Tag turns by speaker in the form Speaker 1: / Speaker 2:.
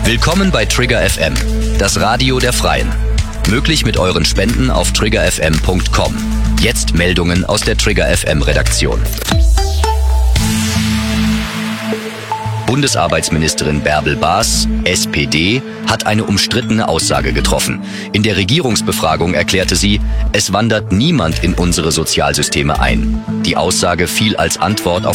Speaker 1: Willkommen bei Trigger FM, das Radio der Freien. Möglich mit euren Spenden auf triggerfm.com. Jetzt Meldungen aus der Trigger FM Redaktion. Bundesarbeitsministerin Bärbel Baas, SPD, hat eine umstrittene Aussage getroffen. In der Regierungsbefragung erklärte sie, es wandert niemand in unsere Sozialsysteme ein. Die Aussage fiel als Antwort auf